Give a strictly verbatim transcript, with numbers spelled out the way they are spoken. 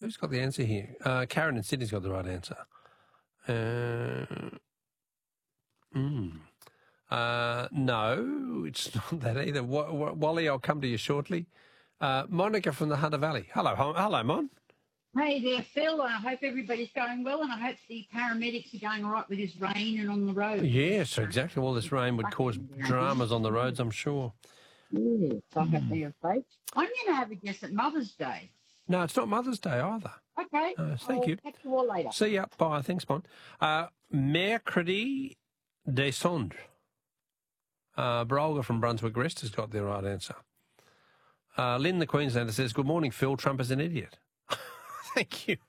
Who's got the answer here? Uh, Karen in Sydney's got the right answer. Uh, mm. uh, no, it's not that either. W- w- Wally, I'll come to you shortly. Uh, Monica from the Hunter Valley. Hello, ho- hello, Mon. Hey there, Phil. I hope everybody's going well, and I hope the paramedics are going all right with this rain and on the road. Yes, exactly. All this rain would cause dramas on the roads, I'm sure. Yes, I hope they're safe. I'm going to have a guess at Mother's Day. No, it's not Mother's Day either. Okay. Uh, thank I'll you. catch you all later. See ya. Bye. Thanks, Mon. Uh, Mercredi Descendre. Uh, Brolga from Brunswick Rest has got the right answer. Uh, Lynn, the Queenslander, says, good morning, Phil. Trump is an idiot. Thank you.